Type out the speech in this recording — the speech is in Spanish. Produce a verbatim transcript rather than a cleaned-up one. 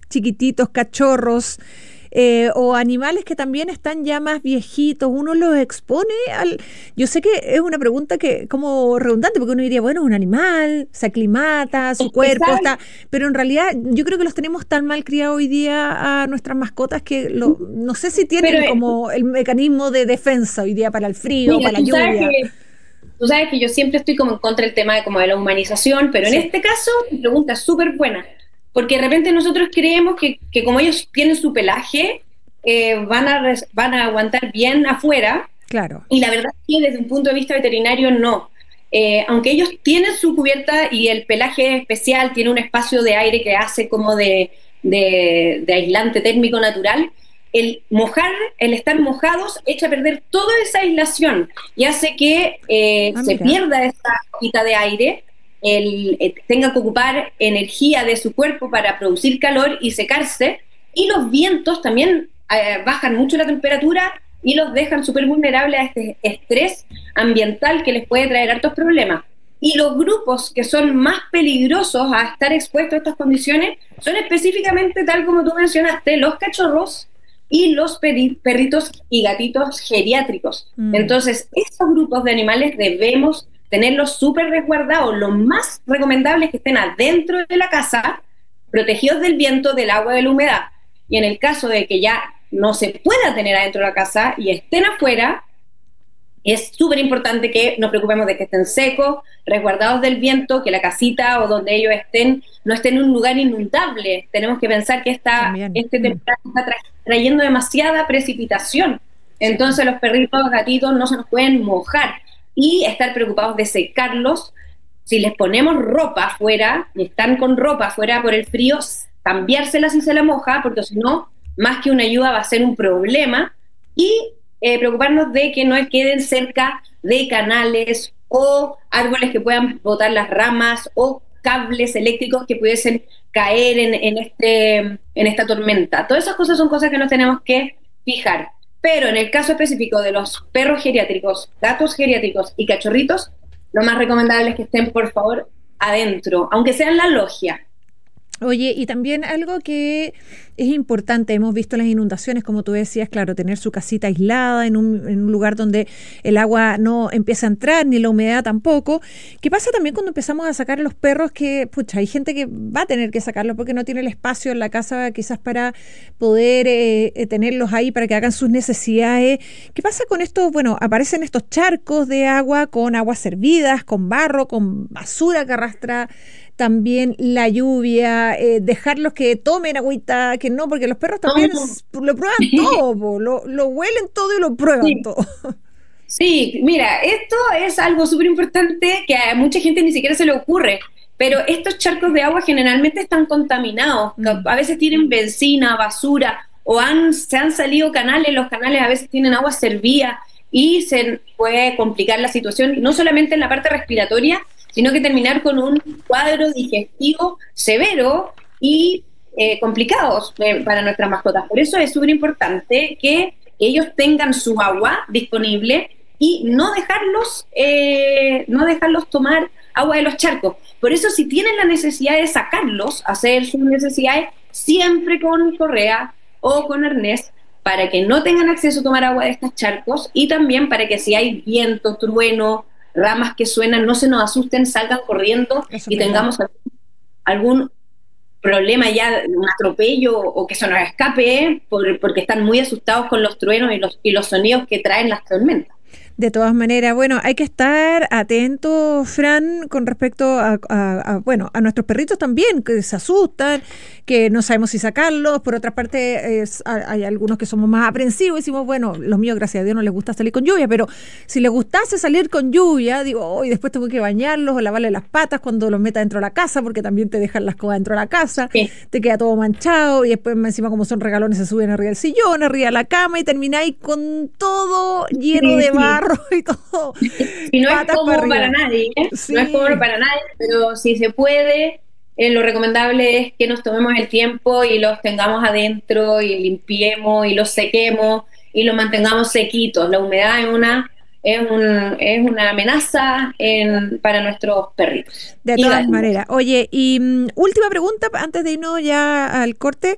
chiquititos, cachorros, Eh, o animales que también están ya más viejitos, uno los expone al... Yo sé que es una pregunta que como redundante, porque uno diría, bueno, es un animal, se aclimata, su cuerpo está... Pero en realidad yo creo que los tenemos tan mal criados hoy día a nuestras mascotas que lo, no sé si tienen Pero, como el mecanismo de defensa hoy día para el frío, mira, para la tú sabes lluvia. que, tú sabes que yo siempre estoy como en contra del tema de, como de la humanización, pero en Sí, este caso mi pregunta es súper buena, porque de repente nosotros creemos que, que como ellos tienen su pelaje, eh, van, a res- van a aguantar bien afuera, claro. y la verdad es que desde un punto de vista veterinario no. Eh, aunque ellos tienen su cubierta y el pelaje es especial, tiene un espacio de aire que hace como de, de, de aislante térmico natural, el mojar, el estar mojados echa a perder toda esa aislación y hace que eh, Ah, se mira. pierda esa hojita de aire, el, eh, tenga que ocupar energía de su cuerpo para producir calor y secarse, y los vientos también eh, bajan mucho la temperatura y los dejan súper vulnerables a este estrés ambiental que les puede traer hartos problemas. Y los grupos que son más peligrosos a estar expuestos a estas condiciones son específicamente, tal como tú mencionaste, los cachorros y los peri- perritos y gatitos geriátricos. Mm. Entonces, estos grupos de animales debemos tenerlos súper resguardados. Lo más recomendable es que estén adentro de la casa, protegidos del viento, del agua, de la humedad. Y en el caso de que ya no se pueda tener adentro de la casa y estén afuera, es súper importante que nos preocupemos de que estén secos, resguardados del viento, que la casita o donde ellos estén no estén en un lugar inundable. Tenemos que pensar que esta, También. este Mm. temporada está tra- trayendo demasiada precipitación. Sí. Entonces los perritos, gatitos no se nos pueden mojar y estar preocupados de secarlos. Si les ponemos ropa afuera y están con ropa afuera por el frío, cambiársela si se la moja, porque si no, más que una ayuda va a ser un problema. Y eh, preocuparnos de que no queden cerca de canales o árboles que puedan botar las ramas o cables eléctricos que pudiesen caer en, en, este, en esta tormenta. Todas esas cosas son cosas que nos tenemos que fijar. Pero en el caso específico de los perros geriátricos, gatos geriátricos y cachorritos, lo más recomendable es que estén, por favor, adentro, aunque sea en la logia. Oye, y también algo que es importante, hemos visto las inundaciones, como tú decías, claro, tener su casita aislada en un, en un lugar donde el agua no empieza a entrar, ni la humedad tampoco. ¿Qué pasa también cuando empezamos a sacar a los perros? Que, pucha, hay gente que va a tener que sacarlos porque no tiene el espacio en la casa quizás para poder eh, eh, tenerlos ahí para que hagan sus necesidades. ¿Qué pasa con esto? Bueno, aparecen estos charcos de agua con aguas hervidas, con barro, con basura que arrastra también la lluvia, eh, dejarlos que tomen agüita, que no, porque los perros también No, s- lo prueban todo, po, lo, lo huelen todo y lo prueban sí, todo. sí, mira, esto es algo súper importante que a mucha gente ni siquiera se le ocurre, pero estos charcos de agua generalmente están contaminados, Mm, a veces tienen benzina, basura, o han, se han salido canales, los canales a veces tienen agua servida y se puede complicar la situación, no solamente en la parte respiratoria, sino que terminar con un cuadro digestivo severo y eh, complicados eh, para nuestras mascotas. Por eso es súper importante que ellos tengan su agua disponible y no dejarlos, eh, no dejarlos tomar agua de los charcos. Por eso, si tienen la necesidad de sacarlos, hacer sus necesidades, siempre con correa o con arnés, para que no tengan acceso a tomar agua de estos charcos y también para que si hay viento, trueno, ramas que suenan, no se nos asusten, salgan corriendo eso es y verdad. tengamos algún problema ya, un atropello o que se nos escape ¿eh? por, porque están muy asustados con los truenos y los, y los sonidos que traen las tormentas. De todas maneras, bueno, hay que estar atentos, Fran, con respecto a, a- a, bueno, a nuestros perritos también, que se asustan, que no sabemos si sacarlos. Por otra parte, es- ha- hay algunos que somos más aprensivos y decimos, bueno, los míos, gracias a Dios, no les gusta salir con lluvia, pero si les gustase salir con lluvia, digo, hoy después tengo que bañarlos o lavarle las patas cuando los meta dentro de la casa, porque también te dejan las cosas dentro de la casa, Sí, te queda todo manchado y después encima como son regalones se suben arriba del sillón, arriba de la cama y termináis con todo lleno sí, de sí. barro y todo, Y no es patas para cómodo para arriba. nadie, ¿eh? No es cómodo Sí, para nadie, pero si se puede, eh, lo recomendable es que nos tomemos el tiempo y los tengamos adentro y limpiemos y los sequemos y los mantengamos sequitos. La humedad es una, es un, es una amenaza en, para nuestros perritos de y todas gatitos. maneras. Oye, y mm, última pregunta antes de irnos ya al corte.